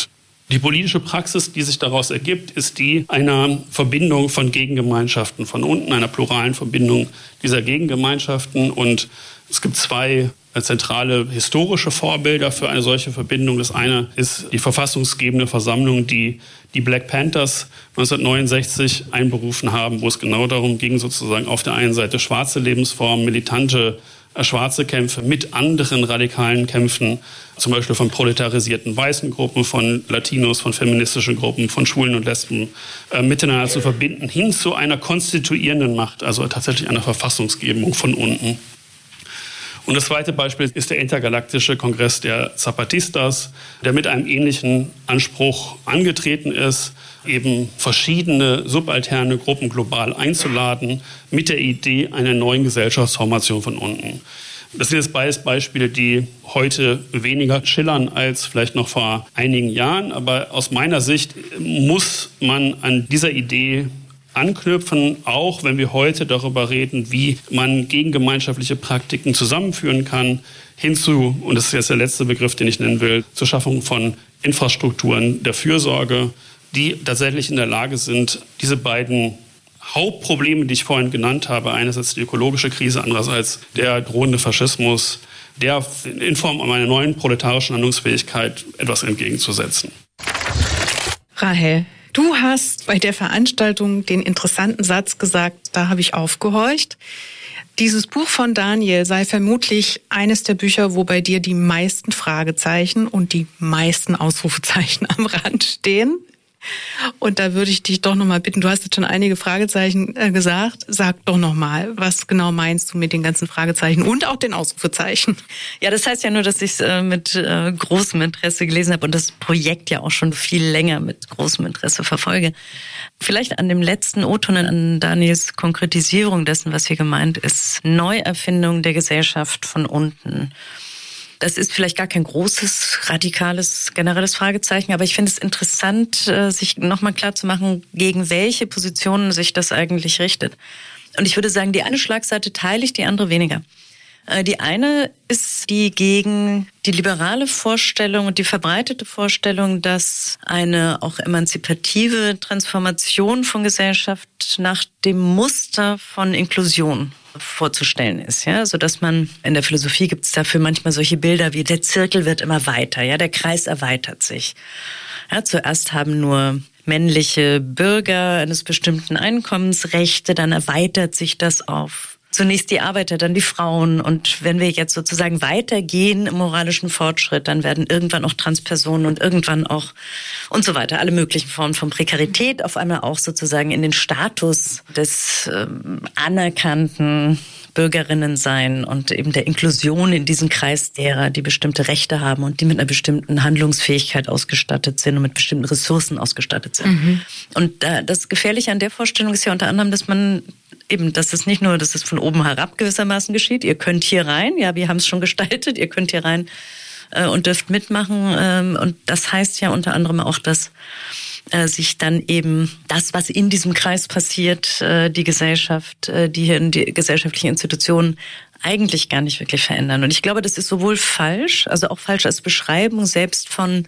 Die politische Praxis, die sich daraus ergibt, ist die einer Verbindung von Gegengemeinschaften von unten, einer pluralen Verbindung dieser Gegengemeinschaften. Und es gibt zwei zentrale historische Vorbilder für eine solche Verbindung. Das eine ist die verfassungsgebende Versammlung, die Black Panthers 1969 einberufen haben, wo es genau darum ging, sozusagen auf der einen Seite schwarze Lebensformen, militante schwarze Kämpfe mit anderen radikalen Kämpfen, zum Beispiel von proletarisierten weißen Gruppen, von Latinos, von feministischen Gruppen, von Schwulen und Lesben, miteinander zu verbinden, hin zu einer konstituierenden Macht, also tatsächlich einer Verfassungsgebung von unten. Und das zweite Beispiel ist der Intergalaktische Kongress der Zapatistas, der mit einem ähnlichen Anspruch angetreten ist, eben verschiedene subalterne Gruppen global einzuladen, mit der Idee einer neuen Gesellschaftsformation von unten. Das sind jetzt beides Beispiele, die heute weniger schillern als vielleicht noch vor einigen Jahren. Aber aus meiner Sicht muss man an dieser Idee anknüpfen, auch wenn wir heute darüber reden, wie man gegengemeinschaftliche Praktiken zusammenführen kann, hinzu, und das ist jetzt der letzte Begriff, den ich nennen will, zur Schaffung von Infrastrukturen der Fürsorge, die tatsächlich in der Lage sind, diese beiden Hauptprobleme, die ich vorhin genannt habe, einerseits die ökologische Krise, andererseits der drohende Faschismus, der in Form einer neuen proletarischen Handlungsfähigkeit etwas entgegenzusetzen. Rahel, du hast bei der Veranstaltung den interessanten Satz gesagt, da habe ich aufgehorcht. Dieses Buch von Daniel sei vermutlich eines der Bücher, wo bei dir die meisten Fragezeichen und die meisten Ausrufezeichen am Rand stehen. Und da würde ich dich doch nochmal bitten, du hast jetzt schon einige Fragezeichen gesagt, sag doch nochmal, was genau meinst du mit den ganzen Fragezeichen und auch den Ausrufezeichen? Ja, das heißt ja nur, dass ich es mit großem Interesse gelesen habe und das Projekt ja auch schon viel länger mit großem Interesse verfolge. Vielleicht an dem letzten O-Ton, an Daniels Konkretisierung dessen, was hier gemeint ist, Neuerfindung der Gesellschaft von unten. Das ist vielleicht gar kein großes, radikales, generelles Fragezeichen, aber ich finde es interessant, sich nochmal klarzumachen, gegen welche Positionen sich das eigentlich richtet. Und ich würde sagen, die eine Schlagseite teile ich, die andere weniger. Die eine ist die gegen die liberale Vorstellung und die verbreitete Vorstellung, dass eine auch emanzipative Transformation von Gesellschaft nach dem Muster von Inklusion vorzustellen ist, ja, so dass man in der Philosophie gibt es dafür manchmal solche Bilder wie der Zirkel wird immer weiter, ja, der Kreis erweitert sich. Ja, zuerst haben nur männliche Bürger eines bestimmten Einkommens Rechte, dann erweitert sich das auf zunächst die Arbeiter, dann die Frauen. Und wenn wir jetzt sozusagen weitergehen im moralischen Fortschritt, dann werden irgendwann auch Transpersonen und irgendwann auch und so weiter, alle möglichen Formen von Prekarität auf einmal auch sozusagen in den Status des anerkannten Bürgerinnen sein und eben der Inklusion in diesen Kreis derer, die bestimmte Rechte haben und die mit einer bestimmten Handlungsfähigkeit ausgestattet sind und mit bestimmten Ressourcen ausgestattet sind. Mhm. Und das Gefährliche an der Vorstellung ist ja unter anderem, dass man eben, dass es nicht nur, dass es von oben herab gewissermaßen geschieht. Ihr könnt hier rein, ja, wir haben es schon gestaltet, ihr könnt hier rein und dürft mitmachen. Und das heißt ja unter anderem auch, dass sich dann eben das, was in diesem Kreis passiert, die Gesellschaft, die hier in die gesellschaftlichen Institutionen eigentlich gar nicht wirklich verändern. Und ich glaube, das ist sowohl falsch, also auch falsch als Beschreibung selbst von,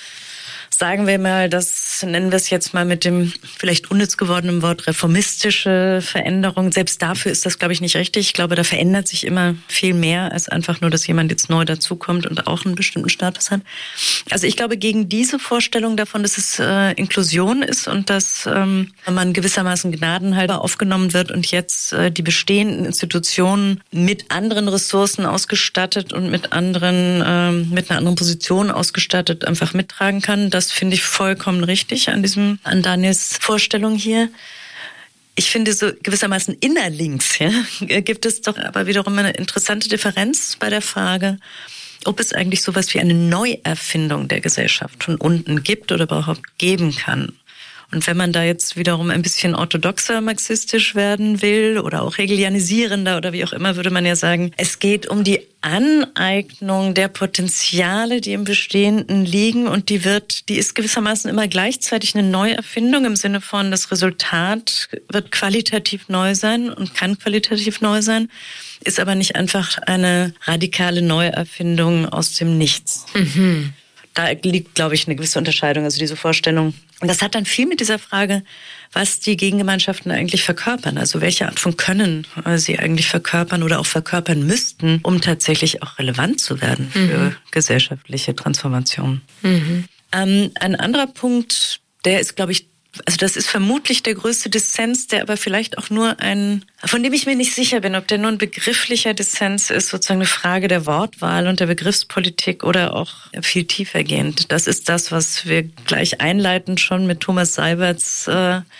sagen wir mal, das nennen wir es jetzt mal mit dem vielleicht unnütz gewordenen Wort reformistische Veränderung. Selbst dafür ist das, glaube ich, nicht richtig. Ich glaube, da verändert sich immer viel mehr als einfach nur, dass jemand jetzt neu dazukommt und auch einen bestimmten Status hat. Also ich glaube, gegen diese Vorstellung davon, dass es Inklusion ist und dass man gewissermaßen gnadenhalber aufgenommen wird und jetzt die bestehenden Institutionen mit anderen Ressourcen ausgestattet und mit einer anderen Position ausgestattet einfach mittragen kann, das finde ich vollkommen richtig an Daniels Vorstellung hier. Ich finde so gewissermaßen innerlinks, ja, gibt es doch aber wiederum eine interessante Differenz bei der Frage, ob es eigentlich sowas wie eine Neuerfindung der Gesellschaft von unten gibt oder überhaupt geben kann. Und wenn man da jetzt wiederum ein bisschen orthodoxer marxistisch werden will oder auch hegelianisierender oder wie auch immer, würde man ja sagen, es geht um die Aneignung der Potenziale, die im Bestehenden liegen und die ist gewissermaßen immer gleichzeitig eine Neuerfindung im Sinne von, das Resultat wird qualitativ neu sein und kann qualitativ neu sein, ist aber nicht einfach eine radikale Neuerfindung aus dem Nichts. Mhm. da liegt, glaube ich, eine gewisse Unterscheidung, also diese Vorstellung. Und das hat dann viel mit dieser Frage, was die Gegengemeinschaften eigentlich verkörpern, also welche Art von Können sie eigentlich verkörpern oder auch verkörpern müssten, um tatsächlich auch relevant zu werden für gesellschaftliche Transformationen. Ein anderer Punkt, der ist, glaube ich, also das ist vermutlich der größte Dissens, der aber vielleicht auch nur von dem ich mir nicht sicher bin, ob der nur ein begrifflicher Dissens ist, sozusagen eine Frage der Wortwahl und der Begriffspolitik oder auch viel tiefergehend. Das ist das, was wir gleich einleitend schon mit Thomas Seiberts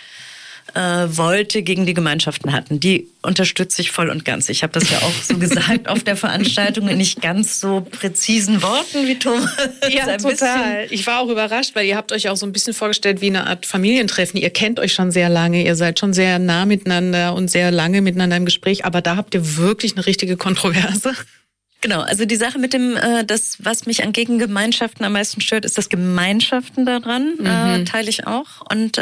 Wolte gegen die Gemeinschaften hatten. Die unterstütze ich voll und ganz. Ich habe das ja auch so gesagt auf der Veranstaltung in nicht ganz so präzisen Worten wie Thomas. Ja, total. Ich war auch überrascht, weil ihr habt euch auch so ein bisschen vorgestellt wie eine Art Familientreffen. Ihr kennt euch schon sehr lange, ihr seid schon sehr nah miteinander und sehr lange miteinander im Gespräch, aber da habt ihr wirklich eine richtige Kontroverse. Genau, also die Sache mit dem, das, was mich an Gegengemeinschaften am meisten stört, ist das Gemeinschaften daran, teile ich auch. Und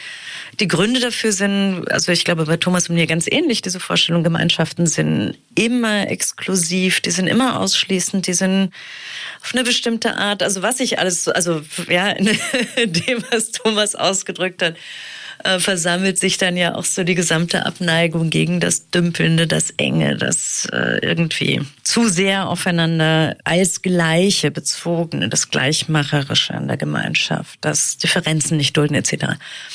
die Gründe dafür sind, also ich glaube bei Thomas und mir ganz ähnlich, diese Vorstellung, Gemeinschaften sind immer exklusiv, die sind immer ausschließend, die sind auf eine bestimmte Art, also was ich alles, also ja, in dem, was Thomas ausgedrückt hat, versammelt sich dann ja auch so die gesamte Abneigung gegen das Dümpelnde, das Enge, das irgendwie zu sehr aufeinander als Gleiche bezogene, das Gleichmacherische in der Gemeinschaft, das Differenzen nicht dulden etc.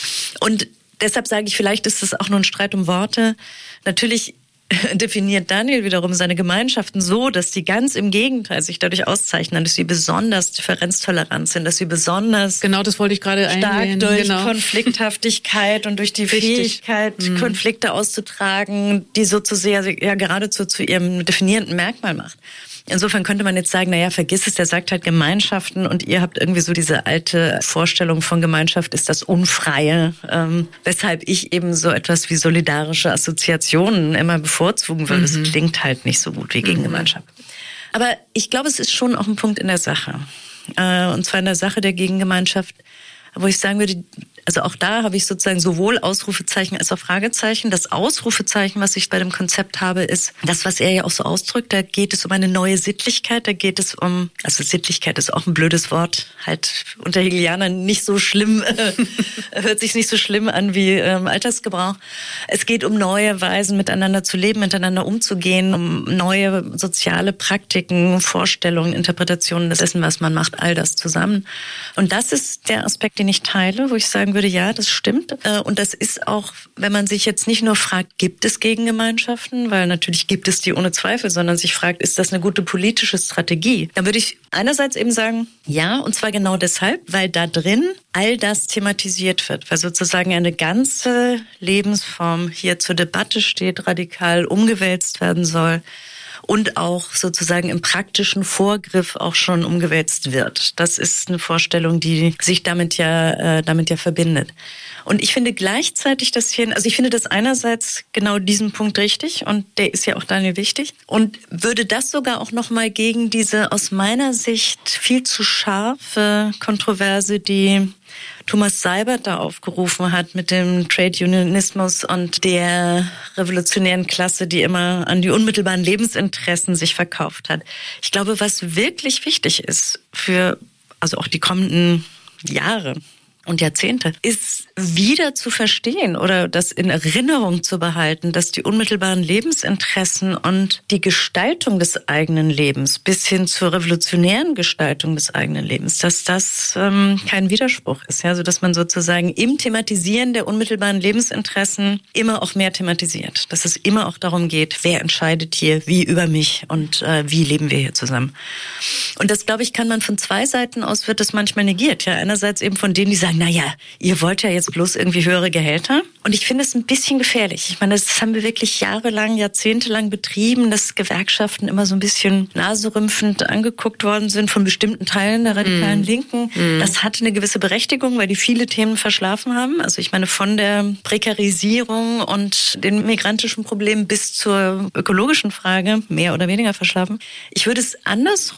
Und deshalb sage ich, vielleicht ist es auch nur ein Streit um Worte. Natürlich definiert Daniel wiederum seine Gemeinschaften so, dass die ganz im Gegenteil sich dadurch auszeichnen, dass sie besonders differenztolerant sind, dass sie besonders genau, das wollte ich gerade stark durch Konflikthaftigkeit und durch die Fähigkeit, Konflikte auszutragen, die so zu sehr, ja geradezu zu ihrem definierenden Merkmal macht. Insofern könnte man jetzt sagen, naja, vergiss es, der sagt halt Gemeinschaften und ihr habt irgendwie so diese alte Vorstellung von Gemeinschaft ist das Unfreie, weshalb ich eben so etwas wie solidarische Assoziationen immer bevorzugen würde. Das klingt halt nicht so gut wie Gegengemeinschaft. Aber ich glaube, es ist schon auch ein Punkt in der Sache. Und zwar in der Sache der Gegengemeinschaft, wo ich sagen würde, also auch da habe ich sozusagen sowohl Ausrufezeichen als auch Fragezeichen. Das Ausrufezeichen, was ich bei dem Konzept habe, ist das, was er ja auch so ausdrückt. Da geht es um eine neue Sittlichkeit. Da geht es um, also Sittlichkeit ist auch ein blödes Wort, halt unter Hegelianern nicht so schlimm, hört sich nicht so schlimm an wie Alltagsgebrauch. Es geht um neue Weisen, miteinander zu leben, miteinander umzugehen, um neue soziale Praktiken, Vorstellungen, Interpretationen dessen, was man macht, all das zusammen. Und das ist der Aspekt, den ich teile, wo ich sagen würde, ja, das stimmt. Und das ist auch, wenn man sich jetzt nicht nur fragt, gibt es Gegengemeinschaften, weil natürlich gibt es die ohne Zweifel, sondern sich fragt, ist das eine gute politische Strategie? Dann würde ich einerseits eben sagen, ja, und zwar genau deshalb, weil da drin all das thematisiert wird, weil sozusagen eine ganze Lebensform hier zur Debatte steht, radikal umgewälzt werden soll. Und auch sozusagen im praktischen Vorgriff auch schon umgewälzt wird. Das ist eine Vorstellung, die sich damit ja verbindet. Und ich finde gleichzeitig das hier, also ich finde das einerseits genau diesen Punkt richtig und der ist ja auch Daniel wichtig und würde das sogar auch nochmal gegen diese aus meiner Sicht viel zu scharfe Kontroverse, die Thomas Seibert da aufgerufen hat mit dem Trade Unionismus und der revolutionären Klasse, die immer an die unmittelbaren Lebensinteressen sich verkauft hat. Ich glaube, was wirklich wichtig ist für also auch die kommenden Jahre und Jahrzehnte, ist wieder zu verstehen oder das in Erinnerung zu behalten, dass die unmittelbaren Lebensinteressen und die Gestaltung des eigenen Lebens bis hin zur revolutionären Gestaltung des eigenen Lebens, dass das kein Widerspruch ist, ja, so dass man sozusagen im Thematisieren der unmittelbaren Lebensinteressen immer auch mehr thematisiert, dass es immer auch darum geht, wer entscheidet hier wie über mich und wie leben wir hier zusammen. Und das, glaube ich, kann man von zwei Seiten aus, wird das manchmal negiert, ja, einerseits eben von denen, die sagen, naja, ihr wollt ja jetzt bloß irgendwie höhere Gehälter. Und ich finde es ein bisschen gefährlich. Ich meine, das haben wir wirklich jahrelang, jahrzehntelang betrieben, dass Gewerkschaften immer so ein bisschen naserümpfend angeguckt worden sind von bestimmten Teilen der radikalen Linken. Das hatte eine gewisse Berechtigung, weil die viele Themen verschlafen haben. Also ich meine, von der Prekarisierung und den migrantischen Problemen bis zur ökologischen Frage, mehr oder weniger verschlafen. Ich würde es andersrum jetzt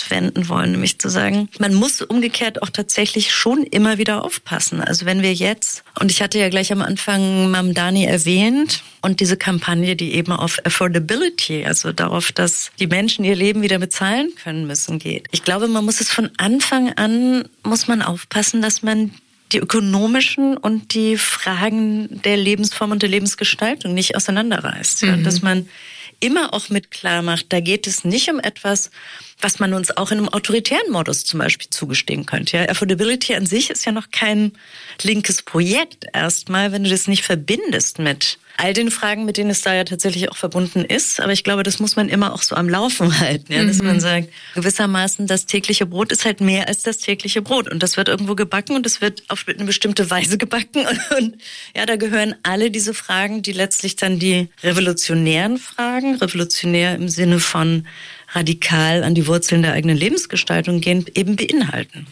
wenden wollen, nämlich zu sagen, man muss umgekehrt auch tatsächlich schon immer wieder aufpassen. Also wenn wir jetzt, und ich hatte ja gleich am Anfang Mamdani erwähnt, und diese Kampagne, die eben auf Affordability, also darauf, dass die Menschen ihr Leben wieder bezahlen können müssen, geht. Ich glaube, man muss es von Anfang an, muss man aufpassen, dass man die ökonomischen und die Fragen der Lebensform und der Lebensgestaltung nicht auseinanderreißt. Ja? Dass man immer auch mit klar macht, da geht es nicht um etwas, was man uns auch in einem autoritären Modus zum Beispiel zugestehen könnte. Ja, Affordability an sich ist ja noch kein linkes Projekt erstmal, wenn du das nicht verbindest mit all den Fragen, mit denen es da ja tatsächlich auch verbunden ist. Aber ich glaube, das muss man immer auch so am Laufen halten. Ja? Dass man sagt, gewissermaßen, das tägliche Brot ist halt mehr als das tägliche Brot. Und das wird irgendwo gebacken und es wird auf eine bestimmte Weise gebacken. Und ja, da gehören alle diese Fragen, die letztlich dann die revolutionären Fragen, revolutionär im Sinne von radikal an die Wurzeln der eigenen Lebensgestaltung gehen, eben beinhalten.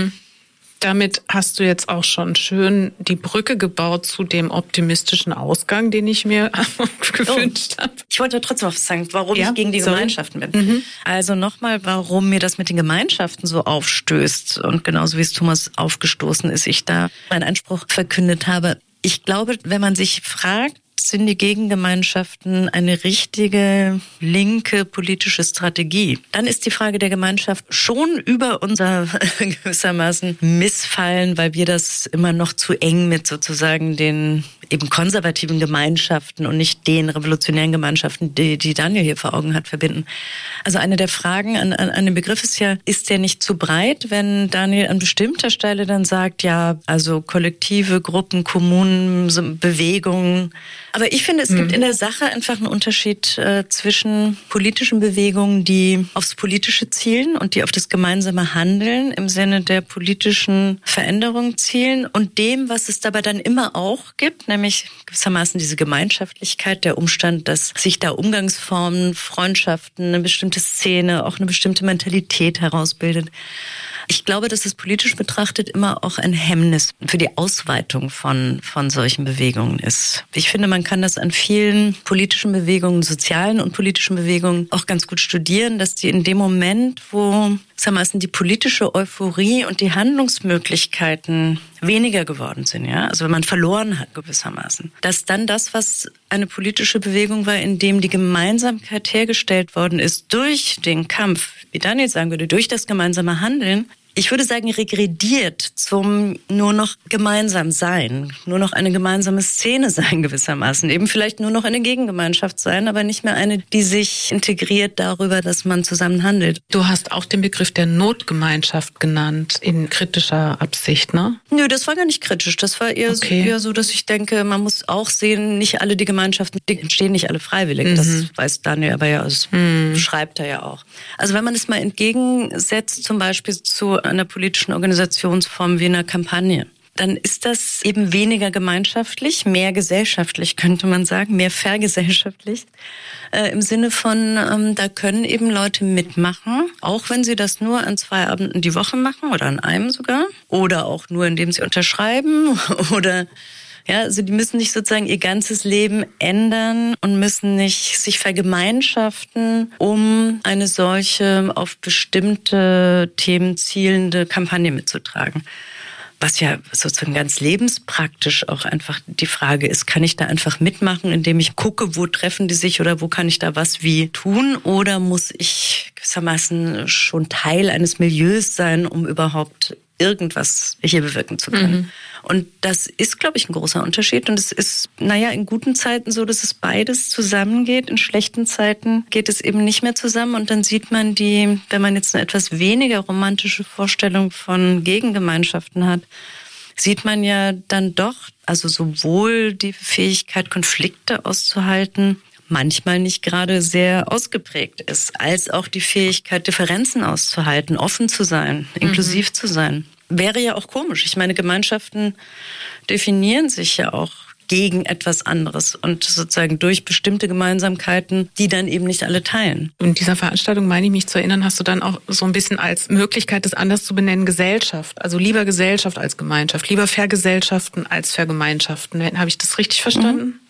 Damit hast du jetzt auch schon schön die Brücke gebaut zu dem optimistischen Ausgang, den ich mir gewünscht habe. Ich wollte trotzdem was sagen, warum ich gegen die Gemeinschaften bin. Also nochmal, warum mir das mit den Gemeinschaften so aufstößt und genauso wie es Thomas aufgestoßen ist, ich da meinen Einspruch verkündet habe. Ich glaube, wenn man sich fragt, sind die Gegengemeinschaften eine richtige linke politische Strategie, dann ist die Frage der Gemeinschaft schon über unser gewissermaßen Missfallen, weil wir das immer noch zu eng mit sozusagen den eben konservativen Gemeinschaften und nicht den revolutionären Gemeinschaften, die Daniel hier vor Augen hat, verbinden. Also eine der Fragen an den Begriff ist der nicht zu breit, wenn Daniel an bestimmter Stelle dann sagt, ja, also kollektive Gruppen, Kommunen, Bewegungen. Aber ich finde, es gibt in der Sache einfach einen Unterschied zwischen politischen Bewegungen, die aufs Politische zielen und die auf das gemeinsame Handeln im Sinne der politischen Veränderung zielen und dem, was es dabei dann immer auch gibt, nämlich gewissermaßen diese Gemeinschaftlichkeit, der Umstand, dass sich da Umgangsformen, Freundschaften, eine bestimmte Szene, auch eine bestimmte Mentalität herausbildet. Ich glaube, dass es politisch betrachtet immer auch ein Hemmnis für die Ausweitung von solchen Bewegungen ist. Ich finde, man kann das an vielen politischen Bewegungen, sozialen und politischen Bewegungen auch ganz gut studieren, dass die in dem Moment, wo die politische Euphorie und die Handlungsmöglichkeiten weniger geworden sind, ja, also wenn man verloren hat gewissermaßen, dass dann das, was eine politische Bewegung war, in dem die Gemeinsamkeit hergestellt worden ist durch den Kampf, wie Daniel sagen würde, durch das gemeinsame Handeln, ich würde sagen, regrediert zum nur noch gemeinsam sein, nur noch eine gemeinsame Szene sein gewissermaßen, eben vielleicht nur noch eine Gegengemeinschaft sein, aber nicht mehr eine, die sich integriert darüber, dass man zusammen handelt. Du hast auch den Begriff der Notgemeinschaft genannt, in kritischer Absicht, ne? Nö, das war gar nicht kritisch, das war eher so, dass ich denke, man muss auch sehen, nicht alle die Gemeinschaften, die entstehen nicht alle freiwillig, das weiß Daniel aber ja, das schreibt er ja auch. Also wenn man es mal entgegensetzt, zum Beispiel zu einer politischen Organisationsform wie einer Kampagne, dann ist das eben weniger gemeinschaftlich, mehr gesellschaftlich, könnte man sagen, mehr vergesellschaftlicht. Im Sinne von, da können eben Leute mitmachen, auch wenn sie das nur an 2 Abenden die Woche machen oder an einem sogar. Oder auch nur, indem sie unterschreiben oder ja, also die müssen nicht sozusagen ihr ganzes Leben ändern und müssen nicht sich vergemeinschaften, um eine solche auf bestimmte Themen zielende Kampagne mitzutragen. Was ja sozusagen ganz lebenspraktisch auch einfach die Frage ist, kann ich da einfach mitmachen, indem ich gucke, wo treffen die sich oder wo kann ich da was wie tun? Oder muss ich gewissermaßen schon Teil eines Milieus sein, um überhaupt irgendwas hier bewirken zu können? Und das ist, glaube ich, ein großer Unterschied. Und es ist, in guten Zeiten so, dass es beides zusammengeht. In schlechten Zeiten geht es eben nicht mehr zusammen. Und dann sieht man wenn man jetzt eine etwas weniger romantische Vorstellung von Gegengemeinschaften hat, sieht man ja dann doch, also sowohl die Fähigkeit, Konflikte auszuhalten, manchmal nicht gerade sehr ausgeprägt ist, als auch die Fähigkeit, Differenzen auszuhalten, offen zu sein, inklusiv zu sein. Wäre ja auch komisch. Ich meine, Gemeinschaften definieren sich ja auch gegen etwas anderes und sozusagen durch bestimmte Gemeinsamkeiten, die dann eben nicht alle teilen. In dieser Veranstaltung, meine ich mich zu erinnern, hast du dann auch so ein bisschen als Möglichkeit, das anders zu benennen, Gesellschaft. Also lieber Gesellschaft als Gemeinschaft, lieber Vergesellschaften als Vergemeinschaften. Habe ich das richtig verstanden?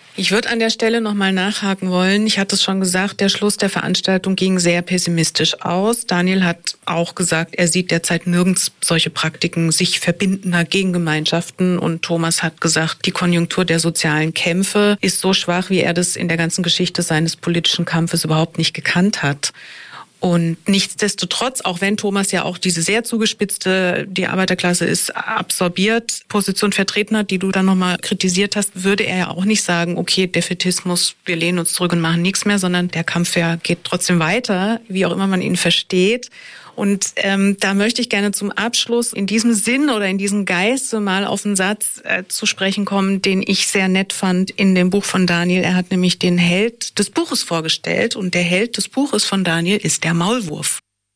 Ich würde an der Stelle nochmal nachhaken wollen. Ich hatte es schon gesagt, der Schluss der Veranstaltung ging sehr pessimistisch aus. Daniel hat auch gesagt, er sieht derzeit nirgends solche Praktiken sich verbindender Gegengemeinschaften. Und Thomas hat gesagt, die Konjunktur der sozialen Kämpfe ist so schwach, wie er das in der ganzen Geschichte seines politischen Kampfes überhaupt nicht gekannt hat. Und nichtsdestotrotz, auch wenn Thomas ja auch diese sehr zugespitzte, die Arbeiterklasse ist absorbiert, Position vertreten hat, die du dann nochmal kritisiert hast, würde er ja auch nicht sagen, okay, Defätismus, wir lehnen uns zurück und machen nichts mehr, sondern der Kampf ja geht trotzdem weiter, wie auch immer man ihn versteht. Und da möchte ich gerne zum Abschluss in diesem Sinn oder in diesem Geiste mal auf einen Satz zu sprechen kommen, den ich sehr nett fand in dem Buch von Daniel. Er hat nämlich den Held des Buches vorgestellt und der Held des Buches von Daniel ist der Maulwurf.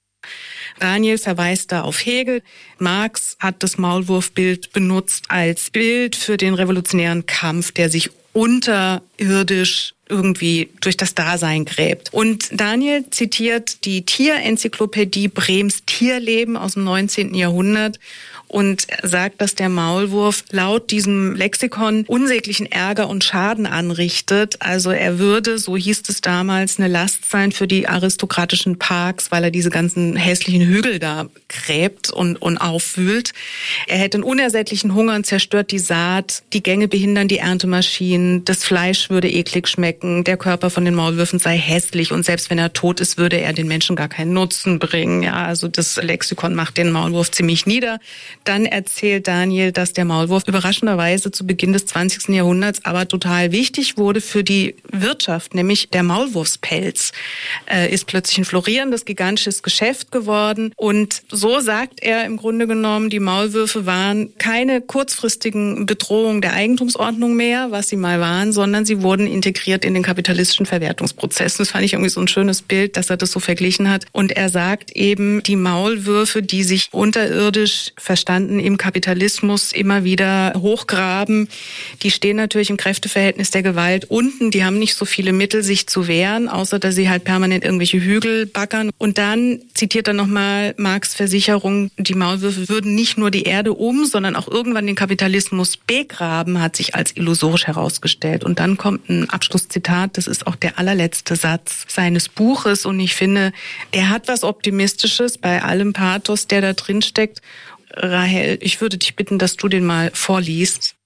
Daniel verweist da auf Hegel. Marx hat das Maulwurfbild benutzt als Bild für den revolutionären Kampf, der sich unterirdisch irgendwie durch das Dasein gräbt. Und Daniel zitiert die Tierenzyklopädie Brehms Tierleben aus dem 19. Jahrhundert und sagt, dass der Maulwurf laut diesem Lexikon unsäglichen Ärger und Schaden anrichtet. Also er würde, so hieß es damals, eine Last sein für die aristokratischen Parks, weil er diese ganzen hässlichen Hügel da gräbt und aufwühlt. Er hätte einen unersättlichen Hunger und zerstört die Saat, die Gänge behindern die Erntemaschinen, das Fleisch würde eklig schmecken, der Körper von den Maulwürfen sei hässlich und selbst wenn er tot ist, würde er den Menschen gar keinen Nutzen bringen. Ja, also das Lexikon macht den Maulwurf ziemlich nieder. Dann erzählt Daniel, dass der Maulwurf überraschenderweise zu Beginn des 20. Jahrhunderts aber total wichtig wurde für die Wirtschaft, nämlich der Maulwurfspelz ist plötzlich ein florierendes, gigantisches Geschäft geworden. Und so sagt er im Grunde genommen, die Maulwürfe waren keine kurzfristigen Bedrohungen der Eigentumsordnung mehr, was sie mal waren, sondern sie wurden integriert in den kapitalistischen Verwertungsprozess. Das fand ich irgendwie so ein schönes Bild, dass er das so verglichen hat. Und er sagt eben, die Maulwürfe, die sich unterirdisch verstanden im Kapitalismus immer wieder hochgraben. Die stehen natürlich im Kräfteverhältnis der Gewalt unten. Die haben nicht so viele Mittel, sich zu wehren, außer dass sie halt permanent irgendwelche Hügel baggern. Und dann zitiert er nochmal Marx' Versicherung, die Maulwürfe würden nicht nur die Erde sondern auch irgendwann den Kapitalismus begraben, hat sich als illusorisch herausgestellt. Und dann kommt ein Abschlusszitat, das ist auch der allerletzte Satz seines Buches. Und ich finde, er hat was Optimistisches bei allem Pathos, der da drin steckt. Rahel, ich würde dich bitten, dass du den mal vorliest.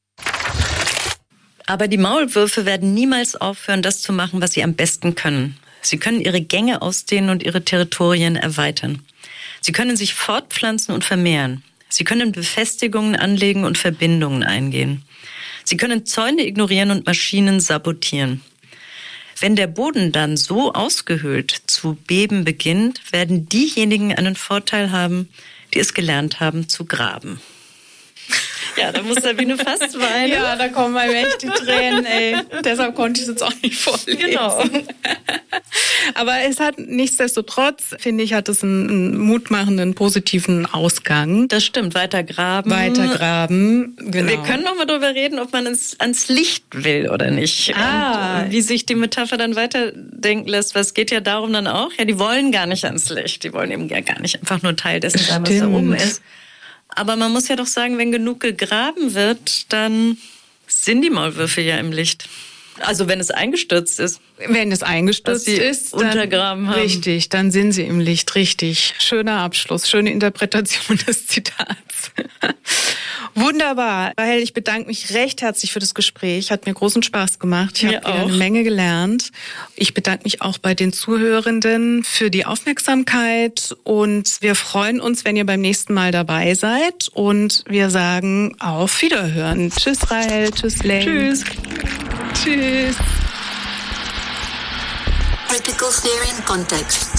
Aber die Maulwürfe werden niemals aufhören, das zu machen, was sie am besten können. Sie können ihre Gänge ausdehnen und ihre Territorien erweitern. Sie können sich fortpflanzen und vermehren. Sie können Befestigungen anlegen und Verbindungen eingehen. Sie können Zäune ignorieren und Maschinen sabotieren. Wenn der Boden dann so ausgehöhlt zu beben beginnt, werden diejenigen einen Vorteil haben, die es gelernt haben zu graben. Ja, da muss Sabine fast weinen. Ja, da kommen einem echt die Tränen, ey. Deshalb konnte ich es jetzt auch nicht vorlesen. Genau. Aber es hat nichtsdestotrotz, finde ich, hat es einen mutmachenden, positiven Ausgang. Das stimmt, weiter graben. Genau. Wir können noch mal darüber reden, ob man ans Licht will oder nicht. Und wie sich die Metapher dann weiterdenken lässt. Was geht ja darum dann auch? Ja, die wollen gar nicht ans Licht. Die wollen eben ja gar nicht einfach nur Teil dessen sein, was da oben ist. Aber man muss ja doch sagen, wenn genug gegraben wird, dann sind die Maulwürfe ja im Licht. Also wenn es eingestürzt ist. Wenn es eingestürzt ist, dann untergraben haben. Richtig, dann sind sie im Licht, richtig. Schöner Abschluss, schöne Interpretation des Zitats. Wunderbar. Rahel, ich bedanke mich recht herzlich für das Gespräch. Hat mir großen Spaß gemacht. Ich habe wieder eine Menge gelernt. Ich bedanke mich auch bei den Zuhörenden für die Aufmerksamkeit. Und wir freuen uns, wenn ihr beim nächsten Mal dabei seid. Und wir sagen auf Wiederhören. Tschüss, Rahel. Tschüss, Len. Tschüss. Tschüss. Critical Theory in Context.